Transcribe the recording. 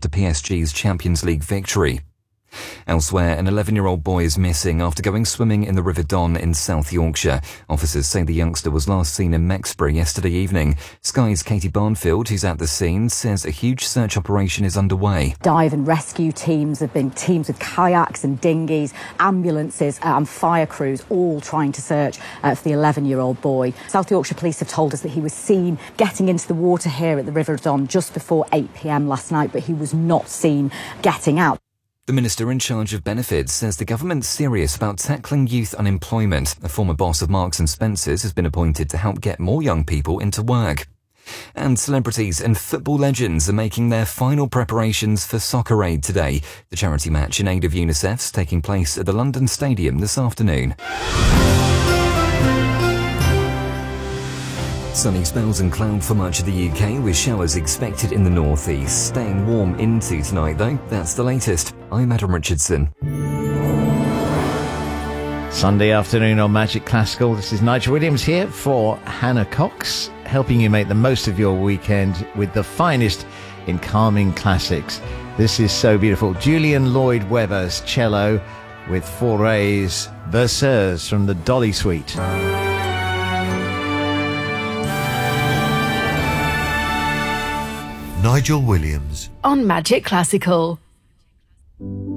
after PSG's Champions League victory. Elsewhere, an 11-year-old boy is missing after going swimming in the River Don in South Yorkshire. Officers say the youngster was last seen in Mexborough yesterday evening. Sky's Katie Barnfield, who's at the scene, says a huge search operation is underway. Dive and rescue teams have been teams with kayaks and dinghies, ambulances and fire crews, all trying to search for the 11-year-old boy. South Yorkshire Police have told us that he was seen getting into the water here at the River Don just before 8 p.m. last night, but he was not seen getting out. The Minister in charge of benefits says the government's serious about tackling youth unemployment. A former boss of Marks and Spencer's has been appointed to help get more young people into work. And celebrities and football legends are making their final preparations for Soccer Aid today. The charity match in aid of UNICEF's taking place at the London Stadium this afternoon. Sunny spells and cloud for much of the UK, with showers expected in the northeast. Staying warm into tonight, though. That's the latest. I'm Adam Richardson. Sunday afternoon on Magic Classical. This is Nigel Williams here for Hannah Cox, helping you make the most of your weekend with the finest in calming classics. This is so beautiful. Julian Lloyd Webber's cello with Fauré's Berceuse from the Dolly Suite. Nigel Williams on Magic Classical.